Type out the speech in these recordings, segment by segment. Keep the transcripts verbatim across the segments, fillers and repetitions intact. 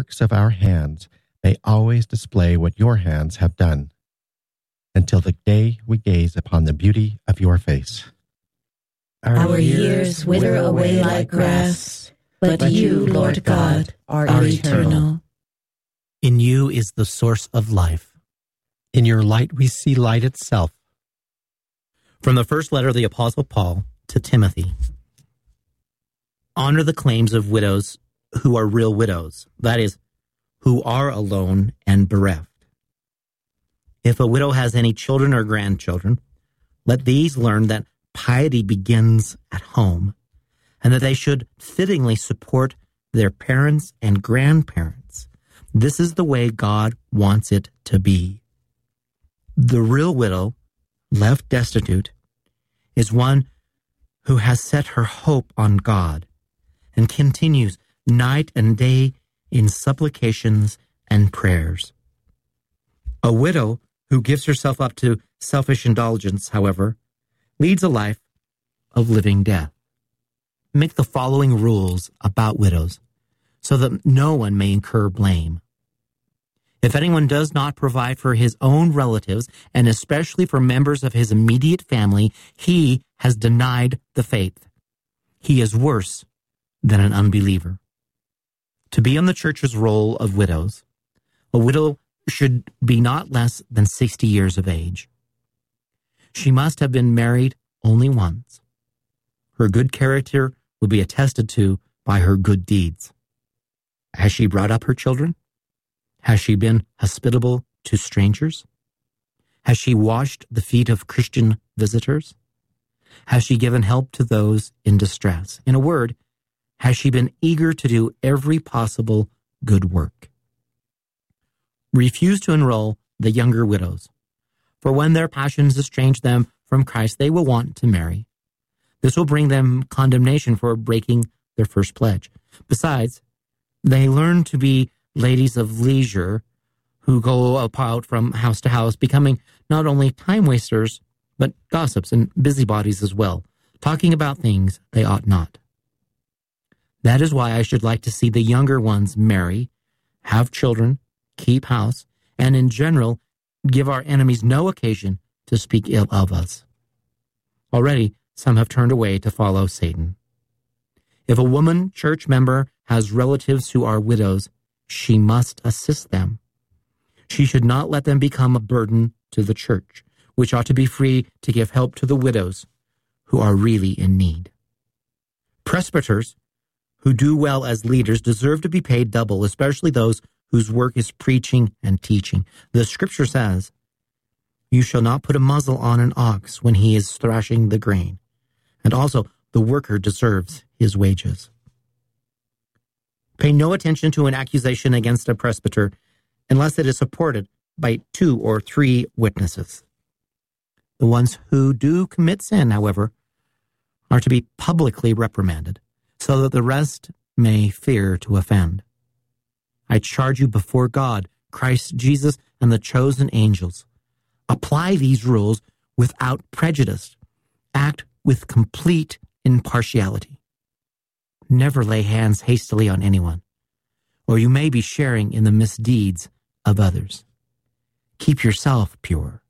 works of our hands may always display what your hands have done, until the day we gaze upon the beauty of your face. Our, Our years wither away like grass, but you, Lord God, are eternal. In you is the source of life. In your light we see light itself. From the first letter of the Apostle Paul to Timothy. Honor the claims of widows who are real widows, that is, who are alone and bereft. If a widow has any children or grandchildren, let these learn that piety begins at home, and that they should fittingly support their parents and grandparents. This is the way God wants it to be. The real widow, left destitute, is one who has set her hope on God and continues night and day in supplications and prayers. A widow who gives herself up to selfish indulgence, however, leads a life of living death. Make the following rules about widows, so that no one may incur blame. If anyone does not provide for his own relatives, and especially for members of his immediate family, he has denied the faith. He is worse than an unbeliever. To be on the church's roll of widows, a widow should be not less than sixty years of age. She must have been married only once. Her good character will be attested to by her good deeds. Has she brought up her children? Has she been hospitable to strangers? Has she washed the feet of Christian visitors? Has she given help to those in distress? In a word, has she been eager to do every possible good work? Refuse to enroll the younger widows, for when their passions estrange them from Christ, they will want to marry. This will bring them condemnation for breaking their first pledge. Besides, they learn to be ladies of leisure who go about from house to house, becoming not only time wasters, but gossips and busybodies as well, talking about things they ought not. That is why I should like to see the younger ones marry, have children, keep house, and in general, give our enemies no occasion to speak ill of us. Already, some have turned away to follow Satan. If a woman church member has relatives who are widows, she must assist them. She should not let them become a burden to the church, which ought to be free to give help to the widows who are really in need. Presbyters who do well as leaders deserve to be paid double, especially those whose work is preaching and teaching. The scripture says, "You shall not put a muzzle on an ox when he is thrashing the grain." And also, the worker deserves his wages. Pay no attention to an accusation against a presbyter unless it is supported by two or three witnesses. The ones who do commit sin, however, are to be publicly reprimanded, so that the rest may fear to offend. I charge you before God, Christ Jesus, and the chosen angels. Apply these rules without prejudice. Act with complete impartiality. Never lay hands hastily on anyone, or you may be sharing in the misdeeds of others. Keep yourself pure.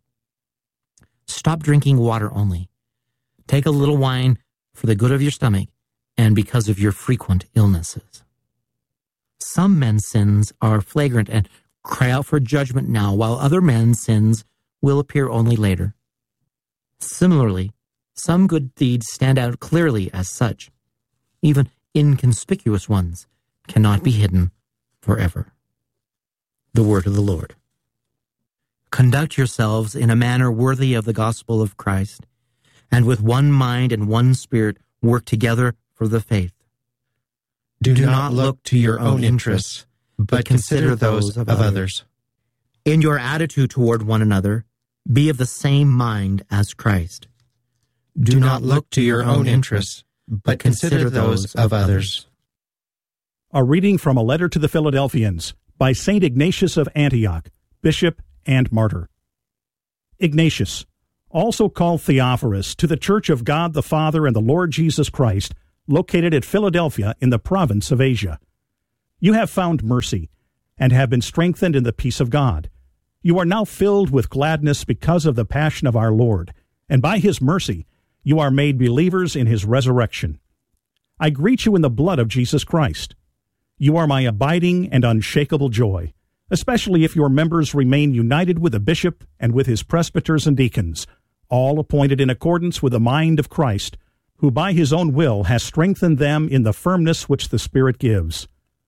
Stop drinking water only. Take a little wine for the good of your stomach and because of your frequent illnesses. Some men's sins are flagrant and cry out for judgment now, while other men's sins will appear only later. Similarly, some good deeds stand out clearly as such. Even inconspicuous ones cannot be hidden forever. The word of the Lord. Conduct yourselves in a manner worthy of the gospel of Christ, and with one mind and one spirit work together for the faith. Do, Do not look to your own interests, but consider those of others. In your attitude toward one another, be of the same mind as Christ. Do not look to your own interests, but consider those of others. A reading from a letter to the Philadelphians by Saint Ignatius of Antioch, Bishop and Martyr. Ignatius, also called Theophorus, to the Church of God the Father and the Lord Jesus Christ, located at Philadelphia in the province of Asia. You have found mercy and have been strengthened in the peace of God. You are now filled with gladness because of the passion of our Lord, and by his mercy you are made believers in his resurrection. I greet you in the blood of Jesus Christ. You are my abiding and unshakable joy, especially if your members remain united with the bishop and with his presbyters and deacons, all appointed in accordance with the mind of Christ, who by his own will has strengthened them in the firmness which the Spirit gives.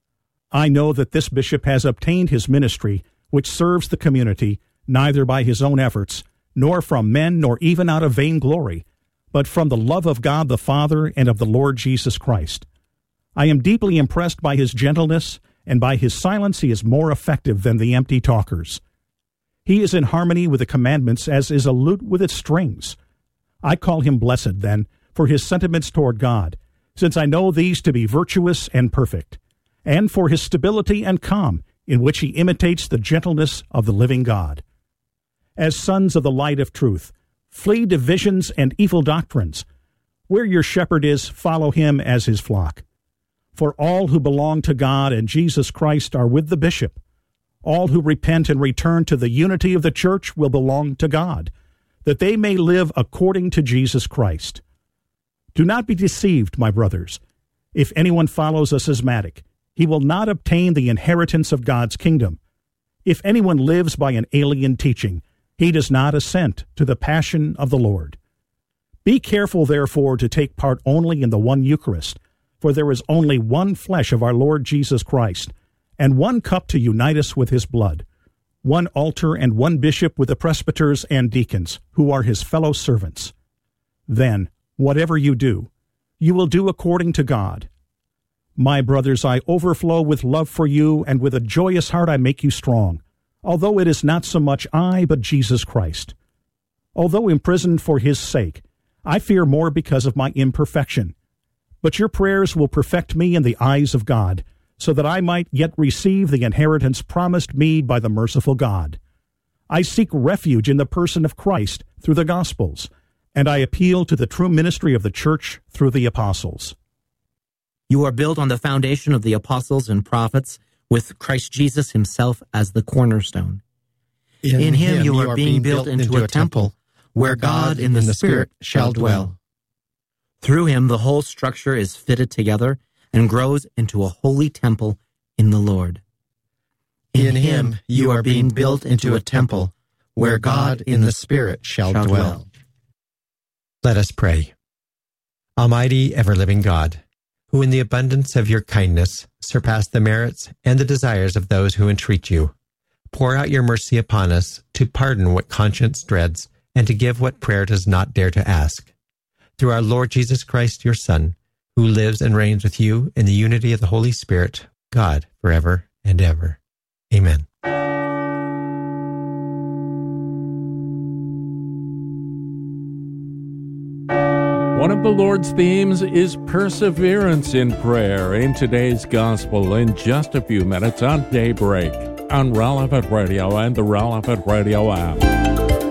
I know that this bishop has obtained his ministry, which serves the community, neither by his own efforts, nor from men, nor even out of vainglory, but from the love of God the Father and of the Lord Jesus Christ. I am deeply impressed by his gentleness, and by his silence he is more effective than the empty talkers. He is in harmony with the commandments as is a lute with its strings. I call him blessed, then, for his sentiments toward God, since I know these to be virtuous and perfect, and for his stability and calm, in which he imitates the gentleness of the living God. As sons of the light of truth, flee divisions and evil doctrines. Where your shepherd is, follow him as his flock. For all who belong to God and Jesus Christ are with the bishop. All who repent and return to the unity of the church will belong to God, that they may live according to Jesus Christ. Do not be deceived, my brothers. If anyone follows a schismatic, he will not obtain the inheritance of God's kingdom. If anyone lives by an alien teaching, he does not assent to the passion of the Lord. Be careful, therefore, to take part only in the one Eucharist, for there is only one flesh of our Lord Jesus Christ, and one cup to unite us with his blood, one altar and one bishop with the presbyters and deacons, who are his fellow servants. Then, whatever you do, you will do according to God. My brothers, I overflow with love for you, and with a joyous heart I make you strong, although it is not so much I, but Jesus Christ. Although imprisoned for his sake, I fear more because of my imperfection. But your prayers will perfect me in the eyes of God, so that I might yet receive the inheritance promised me by the merciful God. I seek refuge in the person of Christ through the Gospels, and I appeal to the true ministry of the Church through the Apostles. You are built on the foundation of the apostles and prophets, with Christ Jesus himself as the cornerstone. In, in him, him you are being built into, into a temple, where God in the Spirit shall dwell. Through him the whole structure is fitted together and grows into a holy temple in the Lord. In, in him you are being built into a temple, where God in the Spirit shall, shall dwell. dwell. Let us pray. Almighty, ever-living God, who in the abundance of your kindness surpass the merits and the desires of those who entreat you, pour out your mercy upon us to pardon what conscience dreads and to give what prayer does not dare to ask. Through our Lord Jesus Christ, your Son, who lives and reigns with you in the unity of the Holy Spirit, God, forever and ever. Amen. One of the Lord's themes is perseverance in prayer in today's gospel in just a few minutes on Daybreak on Relevant Radio and the Relevant Radio app.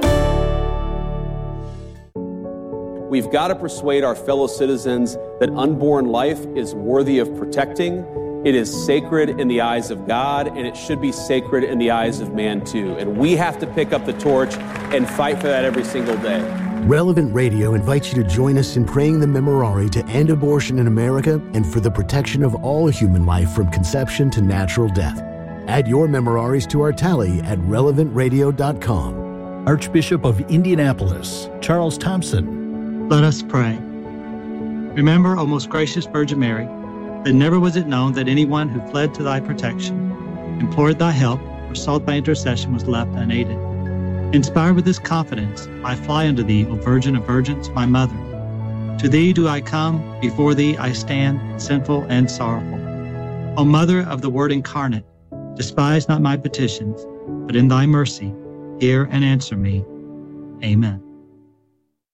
We've got to persuade our fellow citizens that unborn life is worthy of protecting. It is sacred in the eyes of God, and it should be sacred in the eyes of man too. And we have to pick up the torch and fight for that every single day. Relevant Radio invites you to join us in praying the Memorare to end abortion in America and for the protection of all human life from conception to natural death. Add your Memoraries to our tally at relevant radio dot com. Archbishop of Indianapolis, Charles Thompson. Let us pray. Remember, O most gracious Virgin Mary, that never was it known that anyone who fled to thy protection, implored thy help, or sought thy intercession was left unaided. Inspired with this confidence, I fly unto thee, O Virgin of Virgins, my Mother. To thee do I come, before thee I stand, sinful and sorrowful. O Mother of the Word incarnate, despise not my petitions, but in thy mercy, hear and answer me. Amen.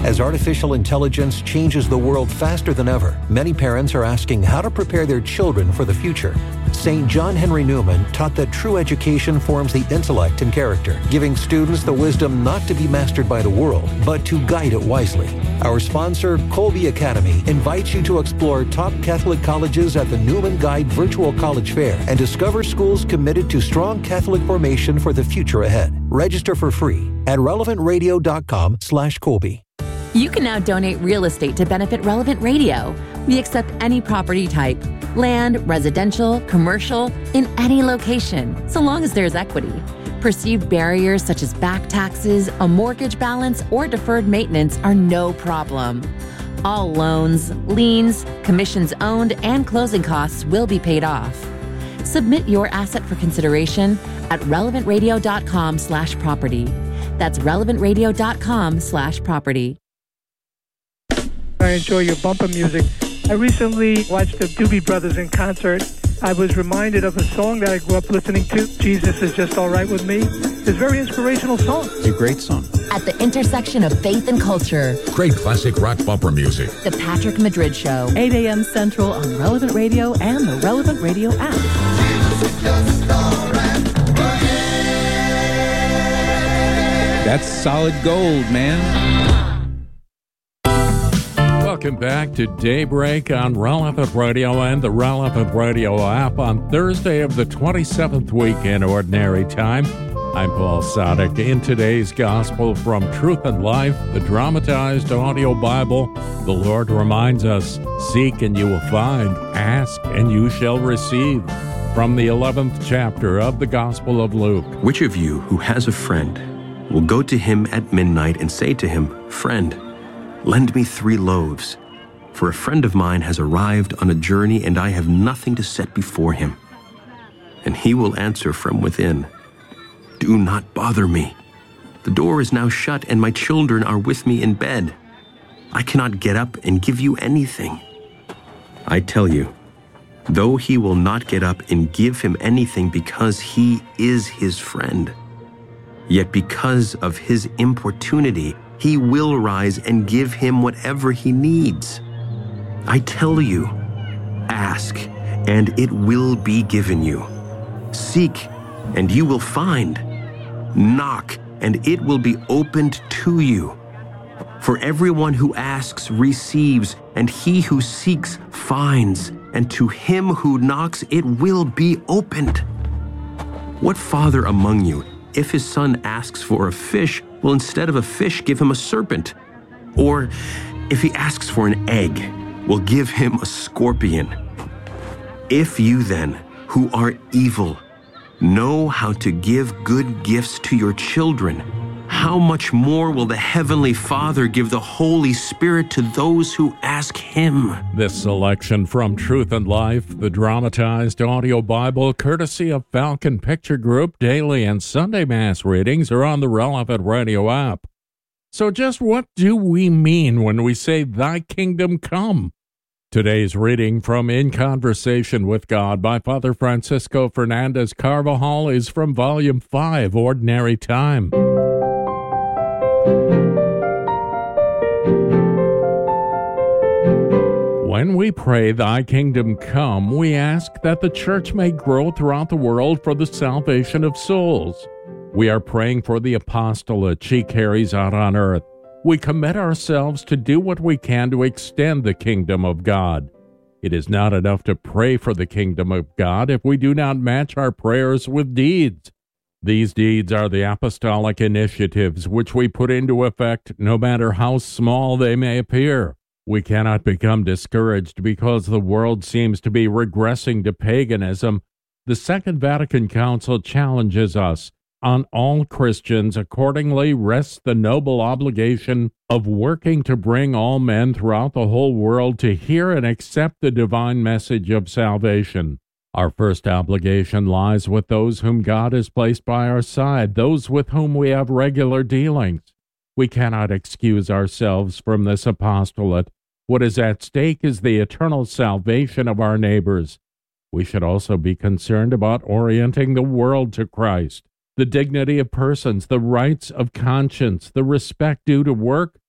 As artificial intelligence changes the world faster than ever, many parents are asking how to prepare their children for the future. Saint John Henry Newman taught that true education forms the intellect and character, giving students the wisdom not to be mastered by the world, but to guide it wisely. Our sponsor, Colby Academy, invites you to explore top Catholic colleges at the Newman Guide Virtual College Fair and discover schools committed to strong Catholic formation for the future ahead. Register for free at relevant radio dot com slash Colby. You can now donate real estate to benefit Relevant Radio. We accept any property type, land, residential, commercial, in any location, so long as there's equity. Perceived barriers such as back taxes, a mortgage balance, or deferred maintenance are no problem. All loans, liens, commissions owned, and closing costs will be paid off. Submit your asset for consideration at relevant radio dot com slash property. That's relevant radio dot com slash property. I enjoy your bumper music. I recently watched the Doobie Brothers in concert. I was reminded of a song that I grew up listening to, Jesus Is Just All Right With Me. It's a very inspirational song. A great song. At the intersection of faith and culture. Great classic rock bumper music. The Patrick Madrid Show. eight a.m. Central on Relevant Radio and the Relevant Radio app. Jesus is just all right. That's solid gold, man. Welcome back to Daybreak on Relevant Radio and the Relevant Radio app on Thursday of the twenty-seventh week in Ordinary Time. I'm Paul Sadek. In today's Gospel from Truth and Life, the dramatized audio Bible, the Lord reminds us, seek and you will find, ask and you shall receive. From the eleventh chapter of the Gospel of Luke. Which of you who has a friend will go to him at midnight and say to him, Friend, lend me three loaves, for a friend of mine has arrived on a journey and I have nothing to set before him. And he will answer from within, Do not bother me. The door is now shut and my children are with me in bed. I cannot get up and give you anything. I tell you, though he will not get up and give him anything because he is his friend, yet because of his importunity, he will rise and give him whatever he needs. I tell you, ask, and it will be given you. Seek, and you will find. Knock, and it will be opened to you. For everyone who asks receives, and he who seeks finds, and to him who knocks it will be opened. What father among you, if his son asks for a fish, will instead of a fish give him a serpent? Or if he asks for an egg, will give him a scorpion? If you then, who are evil, know how to give good gifts to your children, how much more will the Heavenly Father give the Holy Spirit to those who ask Him? This selection from Truth and Life, the dramatized audio Bible, courtesy of Falcon Picture Group, daily and Sunday Mass readings are on the Relevant Radio app. So just what do we mean when we say, Thy Kingdom Come? Today's reading from In Conversation with God by Father Francisco Fernandez Carvajal is from Volume five, Ordinary Time. When we pray, Thy Kingdom Come, we ask that the Church may grow throughout the world for the salvation of souls. We are praying for the apostolate she carries out on earth. We commit ourselves to do what we can to extend the kingdom of God. It is not enough to pray for the kingdom of God if we do not match our prayers with deeds. These deeds are the apostolic initiatives which we put into effect, no matter how small they may appear. We cannot become discouraged because the world seems to be regressing to paganism. The Second Vatican Council challenges us. On all Christians, accordingly, rests the noble obligation of working to bring all men throughout the whole world to hear and accept the divine message of salvation. Our first obligation lies with those whom God has placed by our side, those with whom we have regular dealings. We cannot excuse ourselves from this apostolate. What is at stake is the eternal salvation of our neighbors. We should also be concerned about orienting the world to Christ. The dignity of persons, the rights of conscience, the respect due to work,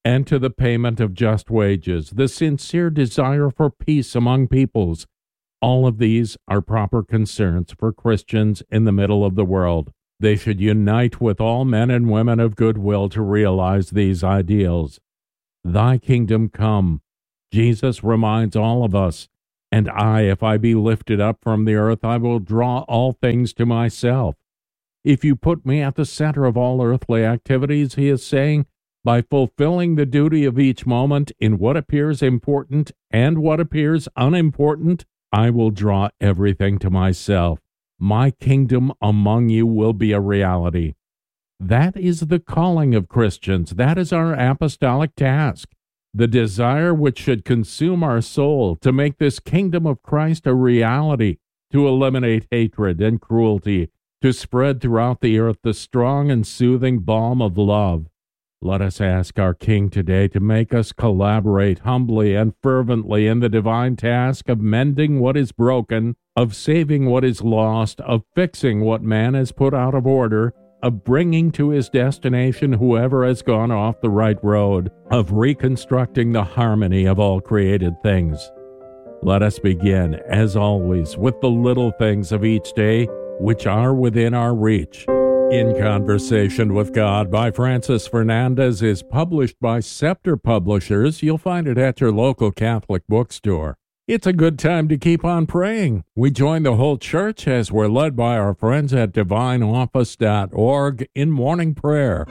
and to the payment of just wages, the sincere desire for peace among peoples. All of these are proper concerns for Christians in the middle of the world. They should unite with all men and women of goodwill to realize these ideals. Thy kingdom come. Jesus reminds all of us, and I, if I be lifted up from the earth, I will draw all things to myself. If you put me at the center of all earthly activities, he is saying, by fulfilling the duty of each moment in what appears important and what appears unimportant, I will draw everything to myself. My kingdom among you will be a reality. That is the calling of Christians. That is our apostolic task. The desire which should consume our soul to make this kingdom of Christ a reality, to eliminate hatred and cruelty, to spread throughout the earth the strong and soothing balm of love. Let us ask our King today to make us collaborate humbly and fervently in the divine task of mending what is broken, of saving what is lost, of fixing what man has put out of order, of bringing to his destination whoever has gone off the right road, of reconstructing the harmony of all created things. Let us begin, as always, with the little things of each day which are within our reach. In Conversation with God by Francis Fernandez is published by Scepter Publishers. You'll find it at your local Catholic bookstore. It's a good time to keep on praying. We join the whole church as we're led by our friends at divine office dot org in morning prayer.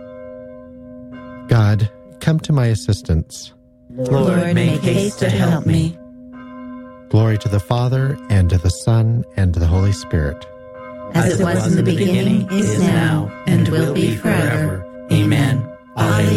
God, come to my assistance. Lord, make haste to help me. Glory to the Father, and to the Son, and to the Holy Spirit. As it was in the beginning, is now, and will be forever. Amen. Alleluia.